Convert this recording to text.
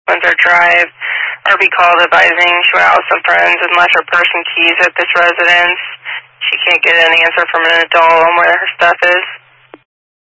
Windsor Drive. RB called advising she went out with some friends and left her purse and keys at this residence. She can't get an answer from an adult on where her stuff is.